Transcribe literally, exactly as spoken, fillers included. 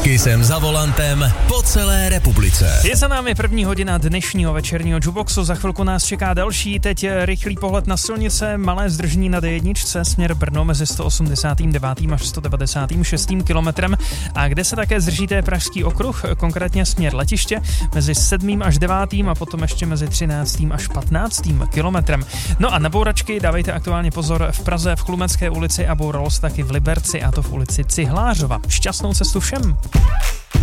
Kissem za volantem po celé republice. Je za námi první hodina dnešního večerního Juboxu, za chvilku nás čeká další, teď rychlý pohled na silnice, malé zdržení na D jedna, směr Brno mezi sto osmdesát devět až sto devadesát šest kilometrem, a kde se také zdržíte Pražský okruh, konkrétně směr Letiště mezi sedmým až devátým a potom ještě mezi třináctým až patnáctým kilometrem. No a na bouračky dávejte aktuálně pozor v Praze v Chlumecké ulici a bouralo se taky v Liberci, a to v ulici Cihlářova. Šťastnou cestu všem!